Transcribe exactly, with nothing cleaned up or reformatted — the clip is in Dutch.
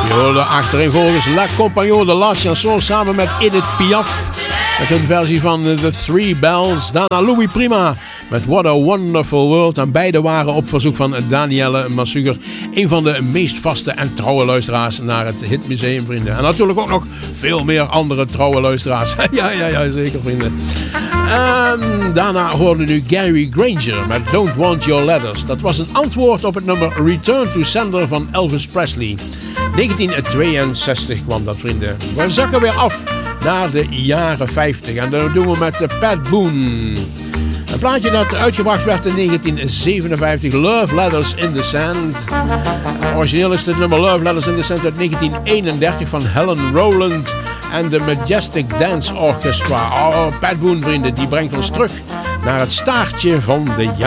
Je hoorde achtereenvolgens La Compagnon de La Chanson samen met Edith Piaf. Met hun versie van The Three Bells. Daarna Louis Prima met What a Wonderful World. En beide waren op verzoek van Danielle Massuger. Een van de meest vaste en trouwe luisteraars naar het Hitmuseum, vrienden. En natuurlijk ook nog veel meer andere trouwe luisteraars. ja, ja, ja, zeker, vrienden. En daarna hoorde nu Gary Granger met Don't Want Your Letters. Dat was een antwoord op het nummer Return to Sender van Elvis Presley. negentien tweeënzestig kwam dat, vrienden. We zakken weer af naar de jaren vijftig. En dat doen we met Pat Boone. Een plaatje dat uitgebracht werd in negentien zevenenvijftig. Love Letters in the Sand. Origineel is het nummer Love Letters in the Sand uit negentien eenendertig van Helen Rowland en de Majestic Dance Orchestra. Oh, Pat Boone, vrienden, die brengt ons terug naar het staartje van de jaren.